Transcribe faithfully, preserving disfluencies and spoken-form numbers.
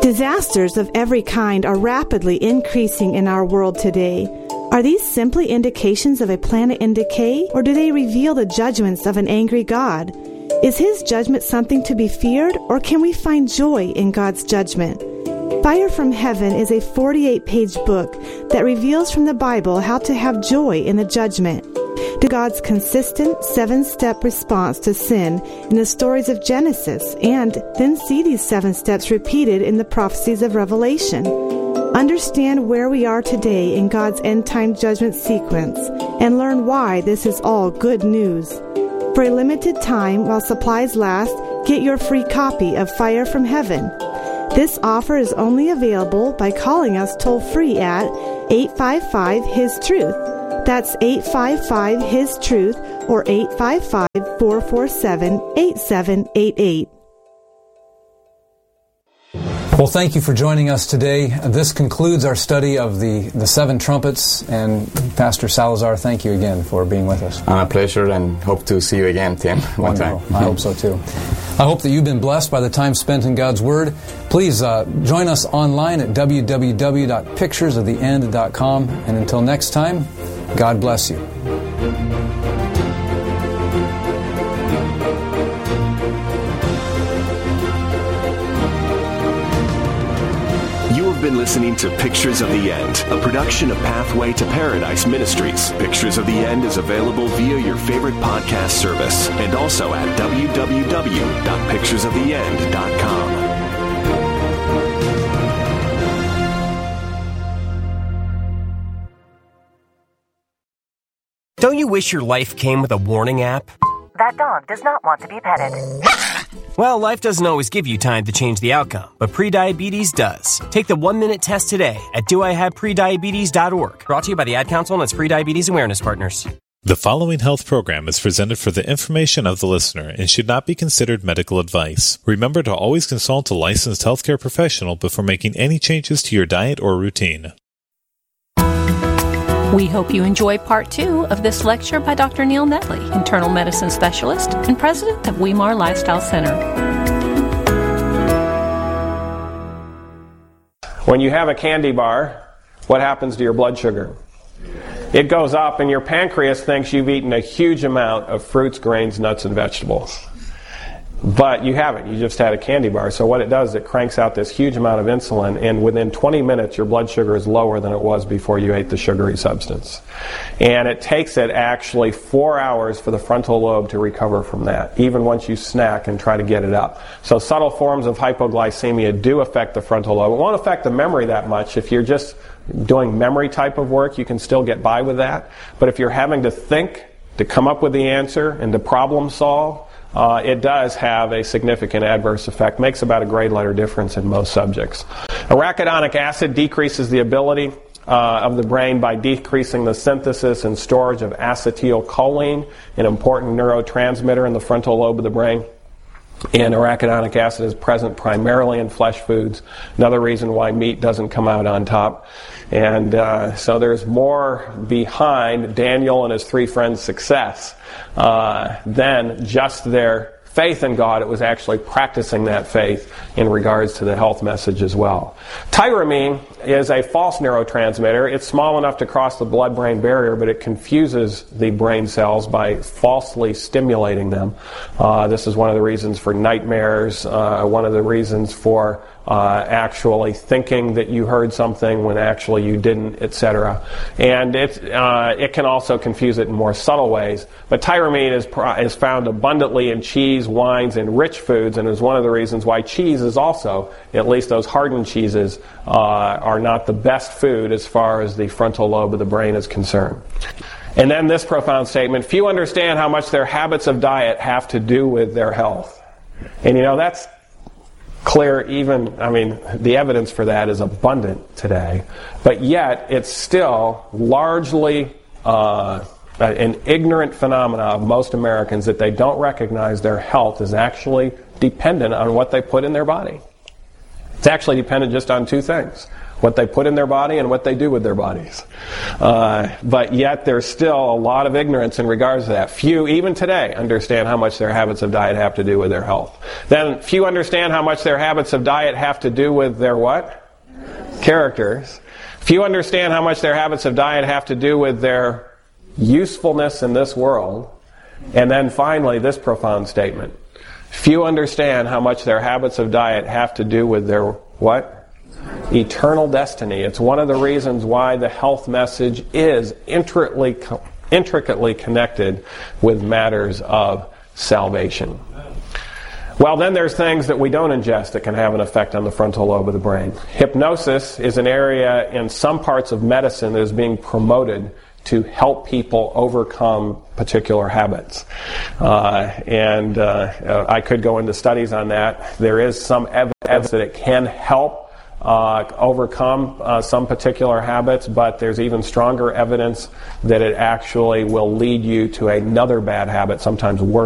Disasters of every kind are rapidly increasing in our world today. Are these simply indications of a planet in decay, or do they reveal the judgments of an angry God? Is His judgment something to be feared, or can we find joy in God's judgment? Fire from Heaven is a forty-eight page book that reveals from the Bible how to have joy in the judgment, to God's consistent seven-step response to sin in the stories of Genesis, and then see these seven steps repeated in the prophecies of Revelation. Understand where we are today in God's end-time judgment sequence and learn why this is all good news. For a limited time, while supplies last, get your free copy of Fire from Heaven. This offer is only available by calling us toll-free at eight five five, H I S Truth. That's eight five five, H I S Truth or eight five five, four four seven, eight seven eight eight. Well, thank you for joining us today. This concludes our study of the, the seven trumpets. And Pastor Salazar, thank you again for being with us. Uh, a pleasure, and hope to see you again, Tim, one time. I hope so, too. I hope that you've been blessed by the time spent in God's Word. Please uh, join us online at w w w dot pictures of the end dot com. And until next time, God bless you. Been listening to Pictures of the End, a production of Pathway to Paradise Ministries. Pictures of the End is available via your favorite podcast service and also at w w w dot pictures of the end dot com. Don't you wish your life came with a warning app? That dog does not want to be petted. Well, life doesn't always give you time to change the outcome, but prediabetes does. Take the one-minute test today at do I have prediabetes dot org. Brought to you by the Ad Council and its Prediabetes Awareness Partners. The following health program is presented for the information of the listener and should not be considered medical advice. Remember to always consult a licensed healthcare professional before making any changes to your diet or routine. We hope you enjoy part two of this lecture by Doctor Neil Netley, internal medicine specialist and president of Weimar Lifestyle Center. When you have a candy bar, what happens to your blood sugar? It goes up, and your pancreas thinks you've eaten a huge amount of fruits, grains, nuts, and vegetables. But you haven't. You just had a candy bar. So what it does is it cranks out this huge amount of insulin, and within twenty minutes your blood sugar is lower than it was before you ate the sugary substance. And it takes it actually four hours for the frontal lobe to recover from that, even once you snack and try to get it up. So subtle forms of hypoglycemia do affect the frontal lobe. It won't affect the memory that much. If you're just doing memory type of work, you can still get by with that. But if you're having to think, to come up with the answer, and to problem solve, Uh, it does have a significant adverse effect. Makes about a grade letter difference in most subjects. Arachidonic acid decreases the ability uh, of the brain by decreasing the synthesis and storage of acetylcholine, an important neurotransmitter in the frontal lobe of the brain. And arachidonic acid is present primarily in flesh foods. Another reason why meat doesn't come out on top. And uh, so there's more behind Daniel and his three friends' success uh, than just their faith in God. It was actually practicing that faith in regards to the health message as well. Tyramine is a false neurotransmitter. It's small enough to cross the blood-brain barrier, but it confuses the brain cells by falsely stimulating them. Uh, this is one of the reasons for nightmares, uh, one of the reasons for Uh, actually thinking that you heard something when actually you didn't, et cetera. And it uh, it can also confuse it in more subtle ways. But tyramine is is found abundantly in cheese, wines, and rich foods, and is one of the reasons why cheese is also, at least those hardened cheeses, uh, are not the best food as far as the frontal lobe of the brain is concerned. And then this profound statement: few understand how much their habits of diet have to do with their health. And you know, that's clear. Even, I mean, the evidence for that is abundant today, but yet it's still largely uh, an ignorant phenomena of most Americans that they don't recognize their health is actually dependent on what they put in their body. It's actually dependent just on two things: what they put in their body and what they do with their bodies. Uh, but yet there's still a lot of ignorance in regards to that. Few, even today, understand how much their habits of diet have to do with their health. Then few understand how much their habits of diet have to do with their what? Characters. Few understand how much their habits of diet have to do with their usefulness in this world. And then finally, this profound statement: few understand how much their habits of diet have to do with their what? Eternal destiny. It's one of the reasons why the health message is intricately, intricately connected with matters of salvation. Well, then there's things that we don't ingest that can have an effect on the frontal lobe of the brain. Hypnosis is an area in some parts of medicine that is being promoted to help people overcome particular habits. Uh, and uh, I could go into studies on that. There is some evidence that it can help uh, overcome uh, some particular habits, but there's even stronger evidence that it actually will lead you to another bad habit, sometimes worse.